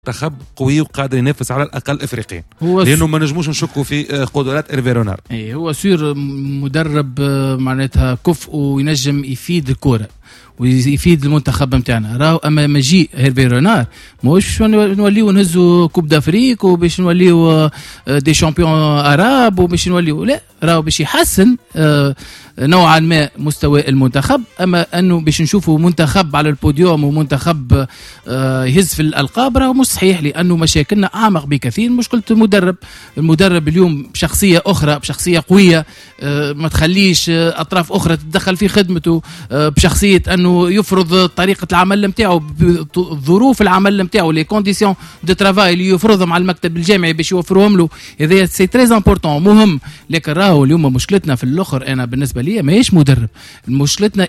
منتخب قوي وقادر ينافس على الاقل افريقيا، لانه ما نجموش نشكوا في قدرات إيرفي رونار. اي هو سير مدرب معناتها كفء وينجم يفيد الكره ويفيد المنتخب نتاعنا. راهو اما مجيء هيرفي رونار مش نوليو نهزوا كوب دافريك وباش نوليو دي شامبيون عرب وباش نوليو، لا راهو باش يحسن نوعا ما مستوى المنتخب. اما انه باش نشوفوا منتخب على البوديوم ومنتخب يهز في الالقاب راهو مش صحيح، لانه مشاكلنا اعمق بكثير. مشكله المدرب اليوم بشخصيه اخرى، بشخصيه قويه ما تخليش اطراف اخرى تتدخل في خدمته، بشخصيه انه يفرض طريقه العمل نتاعو، ظروف العمل نتاعو، لي كونديسيون دو ترافاي اللي يفرضهم على المكتب الجامعي باش يوفروهم له. هذا سي تري امبورطون مهم. لكن راهو اليوم مشكلتنا في الاخر، انا بالنسبه لي ماهيش مدرب، مشكلتنا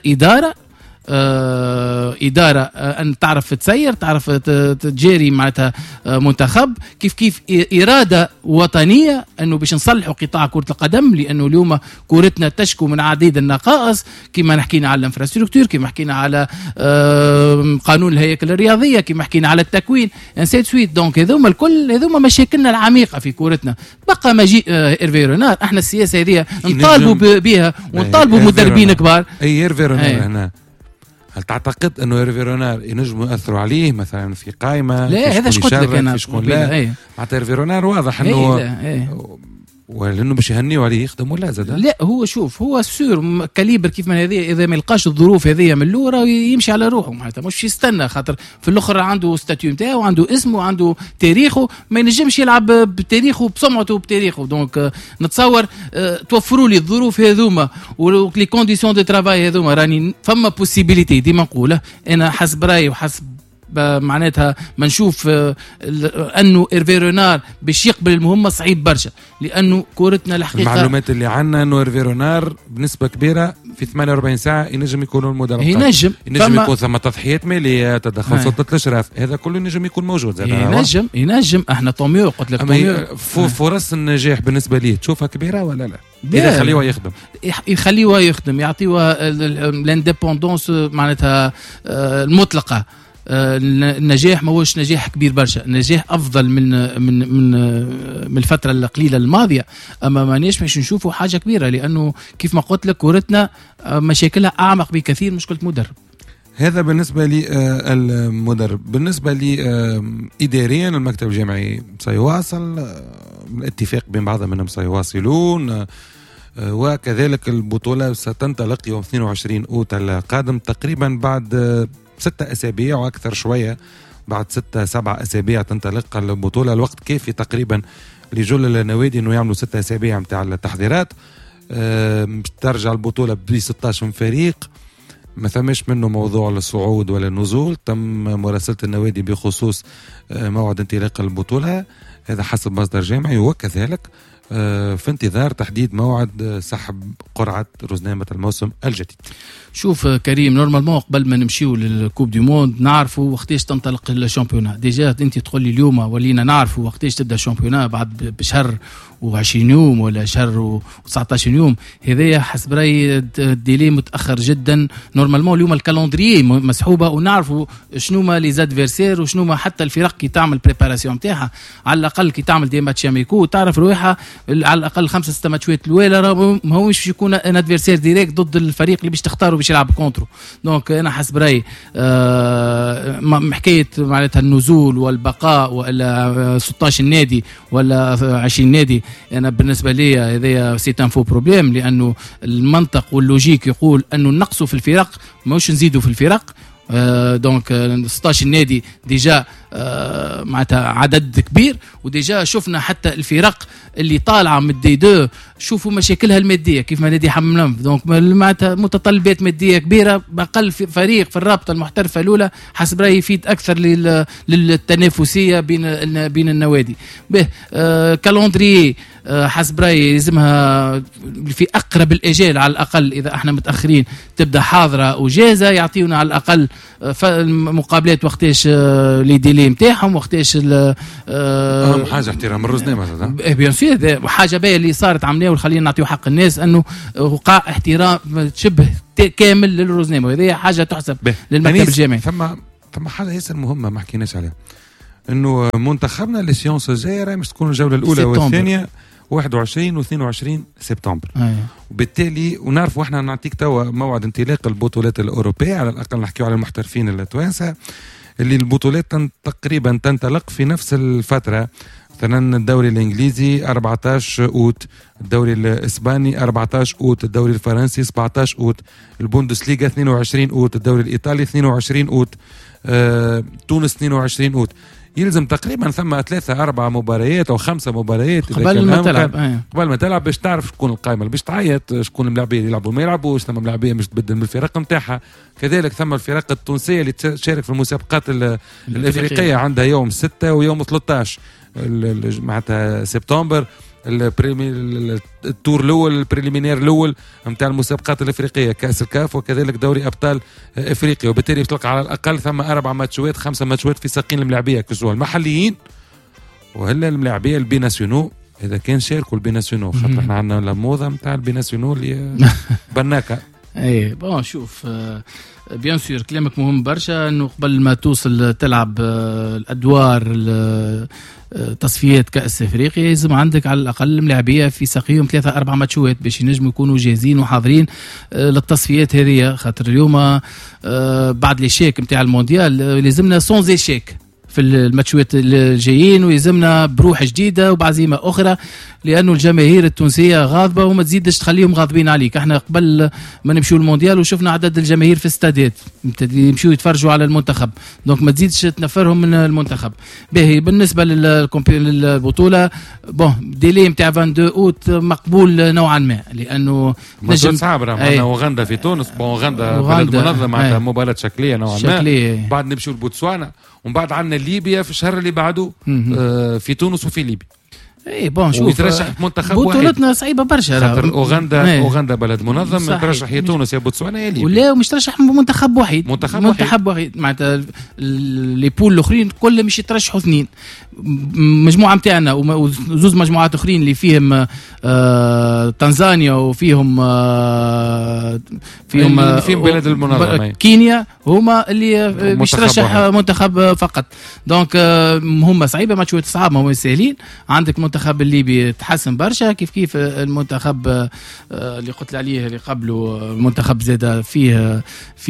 إدارة أن تعرف تسير، تعرف تجاري معناتها منتخب، كيف إرادة وطنية أنه باش نصلحوا قطاع كرة القدم. لأنه اليوم كورتنا تشكو من عديد النقائص، كما حكينا على الانفراستركتور، كما حكينا على قانون الهيكل الرياضية، كما حكينا على التكوين انسيت سويت. دونك هذوما الكل هذوما مشاكلنا العميقة في كورتنا. بقى مجيء إيرفي رونار، احنا السياسة هذه نطالبوا بها ونطالبوا مدربين كبار. أي إيرفي رونار هنا، هل تعتقد انه إيرفي رونار ينجموا ياثروا عليه مثلا في قائمه؟ لا هذا شقلت لك انا لا معناتها إيرفي رونار واضح انه ولانه باش يهنيوا عليه يخدموا لا زاد. لا هو شوف، هو سور كاليبر كيف من هذه، اذا ما يلقاش الظروف هذه من الاولى يمشي على روحه معناتها، مش يستنى، خاطر في الاخر عنده ستاتيو نتاعو وعنده اسمه وعنده تاريخه، ما ينجمش يلعب بتاريخه بسمعته بتاريخه. دونك نتصور توفروا لي الظروف هذوما ولي كونديسيون دو ترافاي هذوما، راني فما بوسيبيليتي ديما نقوله انا حسب رايي وحسب معناتها ما نشوف انه إيرفي رونار باش يقبل المهمه صعيب برشا، لانه كورتنا الحقيقه المعلومات اللي عندنا انه إيرفي رونار بنسبه كبيره في 48 ساعه ينجم يكون المدرب، ينجم يكون ثم تضحيات ماليه، تدخل سلطه الاشراف، هذا كله ينجم يكون موجود زاد. ينجم احنا طوميو قلت لك فرص النجاح بالنسبه ليه تشوفها كبيره ولا لا؟ إذا يخليوه يخدم يعطيوه الانديبوندونس معناتها المطلقه. النجاح ما هوش نجاح كبير برشا، النجاح افضل من الفتره القليله الماضيه، اما مانيش باش نشوفوا حاجه كبيره، لانه كيف ما قلت لك كورتنا مشاكلها اعمق بكثير مشكله مدرب. هذا بالنسبه لي المدرب. بالنسبه لي اداريا المكتب الجامعي سيواصل، الاتفاق بين بعضهم منهم سيواصلون، وكذلك البطوله ستنطلق يوم 22 أوت القادم، تقريبا بعد 6 أسابيع واكثر شويه، بعد 6-7 أسابيع تنطلق البطوله. الوقت كافي تقريبا لجل النوادي انه يعملوا 6 أسابيع نتاع التحضيرات. ترجع البطوله ب 16 فريق، ما ثمش منه موضوع الصعود ولا النزول، تم مراسله النوادي بخصوص موعد انطلاق البطوله، هذا حسب مصدر جامعي. وكذلك في انتظار تحديد موعد سحب قرعة رزنامة الموسم الجديد. شوف كريم، نورمالمون قبل ما نمشيو للكوب دي موند نعرفوا وقتاش تنطلق الشامبيونا. ديجا انت تقول لي اليوم ولينا نعرفوا وقتاش تبدا الشامبيونا، بعد بشهر و20 يوم ولا شهر و19 يوم. هذايا حسب رايي الديلي متاخر جدا. نورمالمون اليوم الكالندريي مسحوبه ونعرفوا شنو ما لي زادفيرسير وشنو ما حتى الفرق كي تعمل بريباراسيون نتاعها، على الاقل كي تعمل دي ماتش اميكو تعرف روحها على الاقل 5-6 ماتشات الاولى ما هوش باش يكون ان ادفيرسير ديريكت ضد الفريق اللي باش تختاره باش يلعب كونترو. دونك انا حسب رايي حكايه معناتها النزول والبقاء ولا 16 نادي ولا 20 نادي، انا بالنسبه لي هذا سي ان فو بروبليم، لانه المنطق واللوجيك يقول انه نقصوا في الفرق ماهوش نزيدوا في الفرق. دونك 16 نادي ديجا معناتها عدد كبير، وديجا شفنا حتى الفرق اللي طالعه من دي 2 شوفوا مشاكلها الماديه كيف ما نادي حمام. دونك معناتها متطلبات ماديه كبيره، بأقل فريق في الرابطه المحترفه الاولى حسب رايي يفيد اكثر للتنافسيه بين النوادي. به كالندري حسب رايي لازمها في اقرب الاجال على الاقل، اذا احنا متاخرين تبدا حاضره وجاهزه، يعطيونا على الاقل المقابلات وقتاش لي ديلي نتاعهم، وقتاش اهم حاجه احترام الرزنامه. بيان سور حاجه باهيه اللي صارت عمليه، وخلينا نعطيو حق الناس انه وقع احترام شبه كامل للرزنامه، وهذه حاجه تحسب للمكتب الجامعي. ثم حاجه ياسر مهمه ما حكيناش عليها. انه منتخبنا للسيونس الجايه راهي مش تكون الجوله الاولى والثانيه 21 و 22 سبتمبر. وبالتالي ونعرفوا احنا نعطيك توا موعد انطلاق البطولات الاوروبيه، على الاقل نحكيو على المحترفين التوانسه اللي البطولات تقريبا تنطلق في نفس الفتره. مثلا الدوري الانجليزي 14 اوت، الدوري الاسباني 14 اوت، الدوري الفرنسي 17 اوت، البوندسليغا 22 اوت، الدوري الايطالي 22 اوت، تونس 22 اوت. يلزم تقريبا ثم 3-4 مباريات او 5 مباريات قبل ما تلعب باش تعرف شكون القائمه، باش تعيط شكون الملاعبيه اللي يلعبوا ما يلعبوش، ثم ملاعبيه مش تبدل من الفرق نتاعها. كذلك ثم الفرق التونسيه اللي تشارك في المسابقات الافريقيه عندها يوم 6 ويوم 13 معناتها سبتمبر التور الاول البريليمينير الاول نتاع المسابقات الافريقيه، كاس الكاف وكذلك دوري ابطال افريقيا. وبالتالي بتلقى على الاقل ثم 4 ماتشات 5 ماتشات في ساقين الملاعبيه كسوا المحليين وهلا الملاعبيه البيناسيونو اذا كان شاركوا البيناسيونو، خاطر احنا عندنا الموضه نتاع البيناسيونو اللي بناكا. اي بون شوف بيان سور كلامك مهم برشا، انه قبل ما توصل تلعب الادوار تصفيات كأس افريقيا لازم عندك على الاقل ملاعبيه في ساقيهم 3-4 ماتشات باش ينجموا يكونوا جاهزين وحاضرين للتصفيات هذه. خاطر اليوم بعد لي شيك نتاع المونديال لازمنا سون زيشيك في الماتشات الجايين، ويلزمنا بروح جديده وبعزيمه اخرى، لانه الجماهير التونسيه غاضبه وما تزيدش تخليهم غاضبين عليك. احنا قبل ما نمشيو المونديال وشفنا عدد الجماهير في الاستادات يمشيو يتفرجوا على المنتخب، دونك ما تزيدش تنفرهم من المنتخب. باهي بالنسبه للبطوله بون ديلي نتاع 22 اوت مقبول نوعا ما، لانه نجم صعب. عندنا اوغندا في تونس، اوغندا بلد منظم معناتها مباراه شكليه نوعا ما. بعد نمشيو لبوتسوانا ومن بعد عندنا ليبيا في الشهر اللي بعده في تونس وفي ليبيا. اي بون شوف ويترشح منتخب واحد. بطولتنا صعيبه برشا، اوغندا بلد منظم، يترشح يا تونس يا بوتسوانا يا ليبيا، ولا مش ترشح منتخب واحد معناتها لي بول الاخرين كلهم مش يترشحوا 2 مجموعه نتاعنا وزوز مجموعات اخرين اللي فيهم تنزانيا وفيهم بلد المنظمه كينيا، هما اللي مش ترشح منتخب فقط. دونك هم صعيبه ماتشات صعبه ما سهلين. عندك المنتخب الليبي تحسن برشا كيف المنتخب اللي قلت عليه اللي قبله المنتخب زاد فيه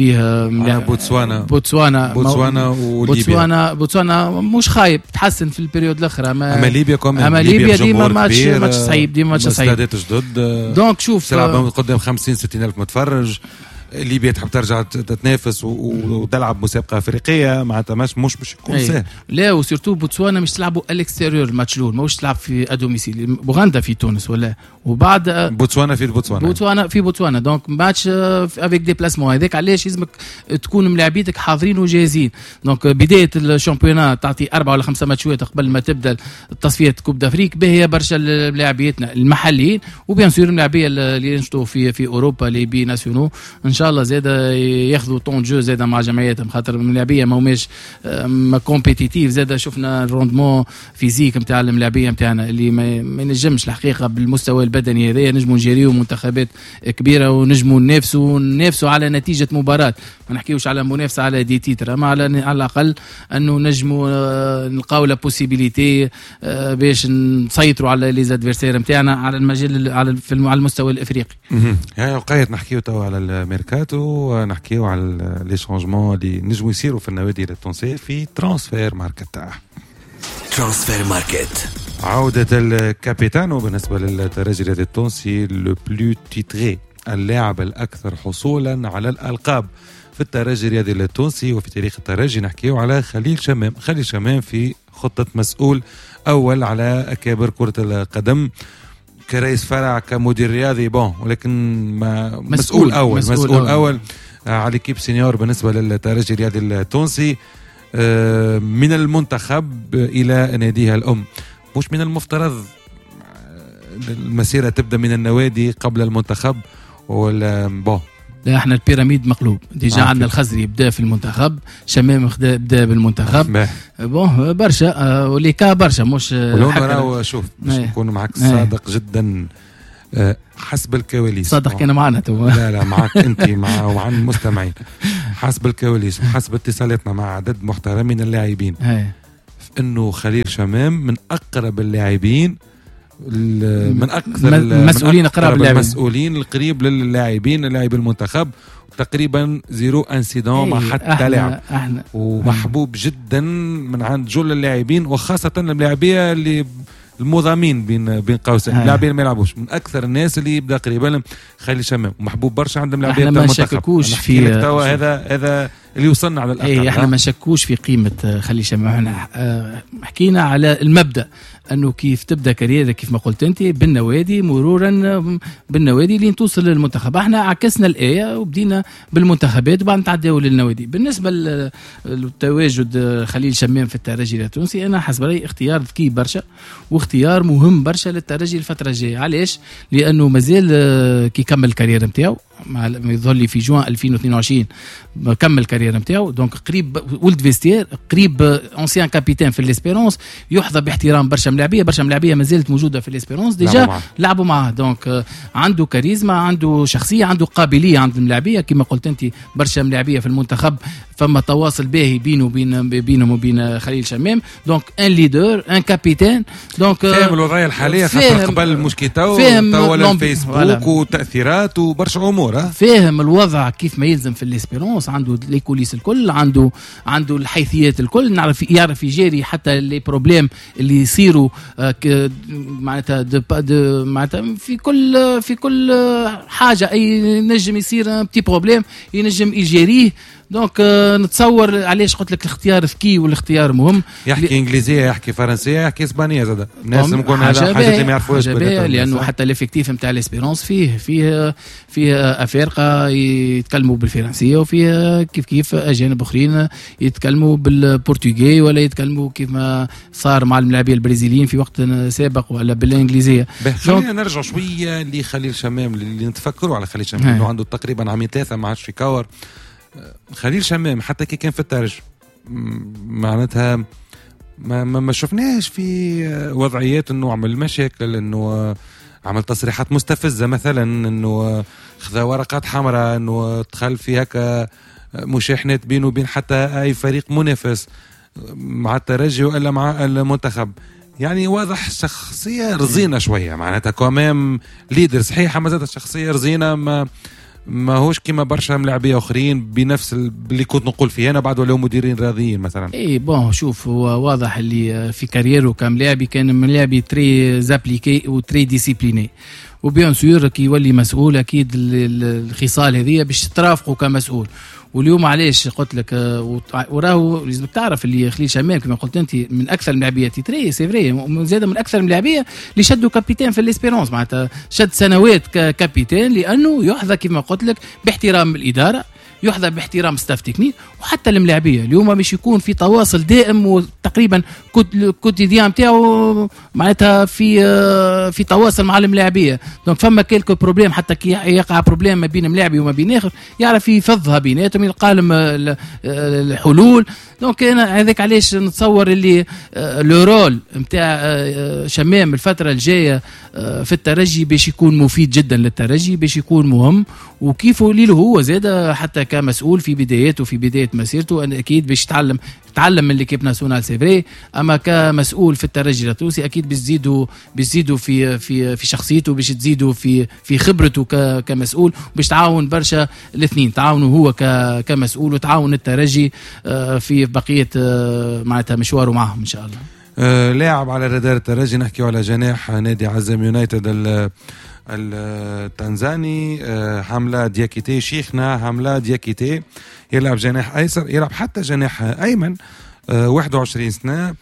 بوتسوانا وليبيا مش خايب تحسن في البريود الاخرى. اما ليبيا ديما ماتش صعيب، ديما ماتش صعيب استادات جدد. دونك شوف تلعب قدام 50-60 الف متفرج. ليبيا تحب ترجع تتنافس وتلعب مسابقه افريقيه معناتها مش باش يكون سهل. لا وسيرتو بوتسوانا مش تلعبوا الاكستيريور الماتش الاول، ماهوش تلعب في ادوميسيل. اوغندا في تونس ولا وبعد بوتسوانا في بوتسوانا دونك ماتش افيك ديبلاسمون. هذاك علاش لازمك تكون ملاعبيتك حاضرين وجاهزين. دونك بدايه الشامبيونات تعطي 4 ولا 5 ماتشات قبل ما تبدا تصفيات كوب دافريك باهيه برشا ملاعبيتنا المحليين، وبيان سور الملاعبيه اللي ينشطوا في اوروبا لي بي ناسيونو ان شاء الله زاد ياخذوا طون جو زاد مع جمعياتهم. خاطر الملاعبيه ما هماش كومبيتيتيف، زاد شفنا الروندمون فيزيك نتاع الملاعبيه نتاعنا اللي ما ينجمش الحقيقه بالمستوى البدني هذا. نجموا نجريو منتخبات كبيره ونجموا ننافسوا على نتيجه مباراه، ما نحكيوش على منافسه على دي تيتر، اما على الاقل انه نجموا نلقاو لا بوسيبيليتي باش نسيطروا على لي زادفيرسير نتاعنا على المجال على المستوى الافريقي. يا وقيت نحكيو تو على الميركاتو ونحكيو على لي شونجمون اللي نجموا يصيروا في النوادي التونسيه في ترانسفير ماركت. ترانسفير ماركت عودة الكابيتانو بالنسبة للترجي الرياضي التونسي لو بلو تيتري، اللاعب الأكثر حصولا على الألقاب في الترجي الرياضي التونسي وفي تاريخ الترجي. نحكيه على خليل شمام في خطة مسؤول أول على أكابر كرة القدم كرئيس فرع كمدير رياضي ولكن مسؤول أول على كيب سينيور بالنسبة للترجي الرياضي التونسي من المنتخب إلى ناديها الأم. مش من المفترض المسيرة تبدأ من النوادي قبل المنتخب ولا لا احنا البيراميد مقلوب ديجا. عندنا الخزري بدا في المنتخب، شمام بدا بالمنتخب برشا وليكا برشا مش ولو شوف باش نكون معك صادق جدا حسب الكواليس. صادق كان معنا تو لا معك انت ومع المستمعين. حسب الكواليس وحسب اتصالاتنا مع عدد محترم من اللاعبين انه خليل شمام من اقرب اللاعبين، من اكثر المسؤولين المسؤولين القريب للاعبين المنتخب، تقريبا 0 انسيدون مع حتى لاعب، ومحبوب جدا من عند جل اللاعبين، وخاصه اللاعبيه اللي المضامين بين قوسين، اللاعبين اللي ما يلعبوش، من اكثر الناس اللي يبدا قريبا خليل شمام، ومحبوب برشا عندهم لاعبين المنتخب. احنا ما نشككوش في هذا اللي وصلنا على الأقل. احنا ما نشكوش في قيمه خليل شمام، احنا حكينا على المبدا انه كيف تبدا كاريرا كيف ما قلت انت بالنوادي، مرورا بالنوادي لين توصل للمنتخب. احنا عكسنا الايه وبدينا بالمنتخبات وبعد نتعداو للنوادي. بالنسبه للتواجد خليل شمام في الترجي التونسي، انا حسب رايي اختيار ذكي برشا واختيار مهم برشا للترجي الفتره الجايه. علاش؟ لانه مازال كي يكمل الكاريرا نتاعو، يظهر لي في جوان 2022 كمل الكاريرا نتاعو، دونك قريب ولد فيستير، قريب انسيان كابيتان في الاسبيرونس، يحظى باحترام برشا ملاعبيه ما زالت موجوده في الاسبيرونس ديجا لعبوا معاه، دونك عنده كاريزما، عنده شخصيه، عنده قابليه عند الملاعبيه كما قلت انت. برشا ملاعبيه في المنتخب فما تواصل باهي بينهم وبين خليل شمام، دونك ان ليدر ان كابيتان، دونك فاهم الوضعيه الحاليه، خاطر قبل مشكيتو توا الفيسبوك وتاثيرات وبرشا امور، فاهم الوضع كيف ما يلزم في الاسبيرونس، عنده لي كوليس الكل، عنده الحيثيات الكل، يعرف يجاري حتى لي بروبليم اللي يصيروا معناتها معناتها في كل حاجه، اي نجم يصير بتي بروبليم ينجم يجاريه. دونك نتصور علاش قلت لك الاختيار ذكي والاختيار مهم. يحكي انجليزيه، يحكي فرنسيه، يحكي اسبانيه زاد، الناس ممكن هذا حاجه اللي ما يعرفوهاش، لانه حتى الافكتيف نتاع الاسبيرونس فيه افارقه يتكلموا بالفرنسيه، وفيه كيف اجانب اخرين يتكلموا بالبرتغالي ولا يتكلموا كيف ما صار مع الملاعبيه البرازيليين في وقت سابق ولا بالانجليزيه. خلينا نرجع شويه لخليل شمام، اللي نتفكروا على خليل شمام انه عنده تقريبا عامين 3 ما عادش في كاور. خليل شمام حتى كي كان في الترجي معناتها ما شفناش في وضعيات انه عمل مشاكل، انه عمل تصريحات مستفزة مثلا، انه خذا ورقات حمراء، انه دخل في هكا مشاحنات بينه وبين حتى اي فريق منافس مع الترجي ولا مع المنتخب. يعني واضح شخصية رزينة شوية، معناتها كمان ليدر صحيح، ما زادت شخصية رزينة، ما هوش كما برشا ملاعبيه اخرين بنفس اللي كنت نقول فيه انا بعد ولا مديرين رياضيين مثلا. اي بون شوف، هو واضح اللي في كاريره كملاعبي كان من لاعبي تري زابليكي وتري ديسيبليني، وبيان سور كي يولي مسؤول اكيد الخصال هذه باش ترافقه كمسؤول. واليوم علاش قلت لك وراه لازم تعرف اللي خليل شمام كما قلت انت من اكثر الملاعبيه تيتري سي فري، زاد من اكثر الملاعبيه اللي شدوا كابيتان في الاسبيرونس، معناتها شد سنوات ككابيتان، لانه يحظى كما قلت لك باحترام الاداره، يحظى باحترام ستاف تكنيك وحتى الملاعبيه. اليوم باش يكون في تواصل دائم وتقريبا الكوتيديان نتاعو معناتها في تواصل مع الملاعبيه. دونك فما كيلكو بروبليم، حتى كي يقع بروبليم ما بين ملاعبي وما بين اخر يعرف يفضها بيناتهم، يلقى لهم الحلول. دونك انا هذاك علاش نتصور اللي لو رول نتاع شمام الفتره الجايه في الترجي باش يكون مفيد جدا للترجي، باش يكون مهم، وكيف ليله هو زاد حتى كمسؤول في بداياته في بدايه مسيرته اكيد باش يتعلم من ليكيب ناسيونال سي فري، اما كمسؤول في الترجي التونسي اكيد بيزيدوا في شخصيته، باش تزيدوا في خبرته كمسؤول، باش تعاون برشا الاثنين، تعاونوا هو كمسؤول وتعاون الترجي في بقيه معناتها مشواره معهم ان شاء الله. لاعب على رادار الترجي، نحكي على جناح نادي عزام يونايتد التنزاني، حملة دياكيتي، شيخنا حملة دياكيتي، يلعب جناح ايسر، يلعب حتى جناح ايمن، 21 سنة.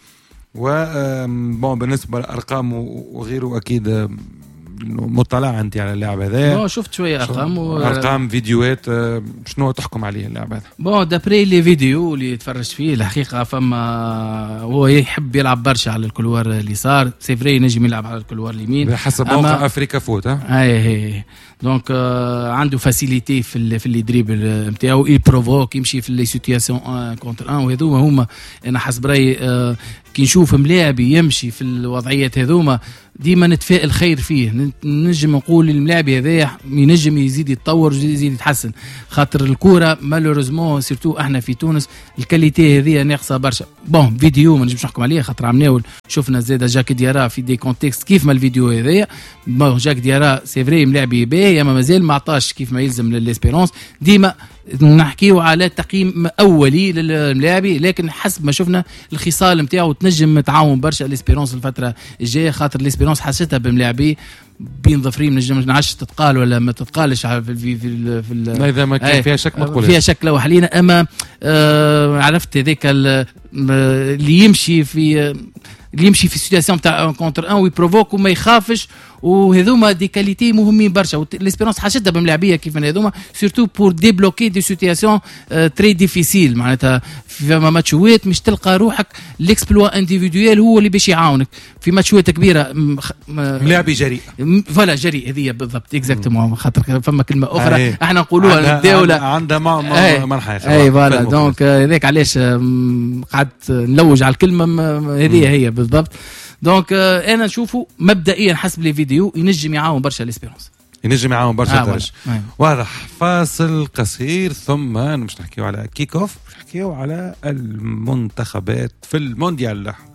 و بالنسبة لأرقام وغيره أكيد مطلع أنت على اللاعب هذا؟ شفت شوية أرقام فيديوهات، شنو تحكم عليه اللاعب هذا؟ دابري لي فيديو اللي تفرجت فيه الحقيقة فما هو يحب يلعب برشا على الكلوار اليسار، سي فري نجم يلعب على الكلوار اليمين حسب موقع أفريكا فوت. هاي دونك عنده فاسيليتي في اللي دريبل نتاعو، يبروفوك، يمشي في لي سيتياسيون 1 كونتر 1، وهذوما هما انا حسب رايي كي نشوف ملاعبي يمشي في الوضعيات هذوما ديما نتفائل خير فيه. نجم نقول الملاعب هذا ينجم يزيد يتطور يزيد يتحسن، خاطر الكوره مالوريزمون سيرتو احنا في تونس الكاليتي هذه ناقصه برشا. بون فيديو ما نجمش نحكم عليه خاطر عملناه، شفنا زاده جاك ديارا في دي كونتكست كيف ما الفيديو هذايا. بون جاك ديارا سي فري ملاعبي باهي اما مازال ما عطاش كيف ما يلزم للاسبيرونس. ديما نحكيو على تقييم اولي للملاعبي، لكن حسب ما شفنا الخصال نتاعو تنجم تعاون برشا الاسبيرونس الفتره الجايه، خاطر الاسبيرونس حسيتها بملاعبي بين ظفرين نجم نعش تتقال ولا ما تتقالش في اذا ما كان فيها شك مقبول فيها شك لو حلينا. اما عرفت هذاك اللي يمشي في سيتياسيون تاع كونتر ان ويبروفوك وما يخافش، وهذوما دي كاليتي مهمين برشا. ليسبيرونس حاجتها بملاعبيه كيف هذوما سورتو بور ديبلوكي دي سيتياسيون تري ديفيسيل، معناتها في ماتشوات مش تلقى روحك ليكسبلوا انديفيدويل هو اللي باش يعاونك في ماتشوات كبيره. ملاعبي جريء فوالا جريء هذه بالضبط اكزاكتومون، خاطر فما كلمه اخرى احنا نقولوها الدوله عندها منحى. اي فوالا دونك هذاك علاش قعدت نلوج على الكلمه هذه هي بالضبط. دونك انا نشوفه مبدئيا حسب لي فيديو ينجم يعاون برشا ليسبيرونس، ينجم يعاون برشا واضح. فاصل قصير ثم مش نحكيو على كيك اوف، نحكيو على المنتخبات في المونديال.